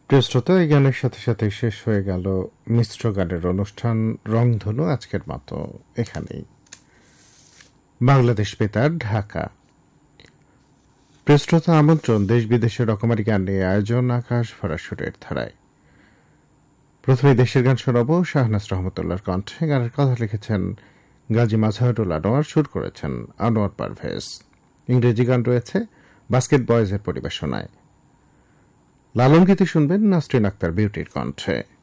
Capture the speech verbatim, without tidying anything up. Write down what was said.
প্রিয় শ্রোতা, এই গানের সাথে সাথে শেষ হয়ে গেল মিশ্র গানের অনুষ্ঠান রংধনু আজকের মতো এখানেই। বাংলাদেশ বেতার, ঢাকা। প্রিয় শ্রোতা, আমন্ত্রণ দেশ বিদেশের রকমারি গান নিয়ে আয়োজন আকাশ ভরা সুরের ধারায়। প্রথমে দেশের গান শোনাব শাহনাজ রহমতুল্লাহর কণ্ঠে। গানের কথা লিখেছেন গাজী মাজহারুল আনোয়ার, সুর করেছেন আনোয়ার পারভেজ। ইংরেজি গান রয়েছে বাস্কেট বয়েজের পরিবেশনায়। লালন গীতি শুনবেন নাসরিন আক্তার বিউটির কণ্ঠে।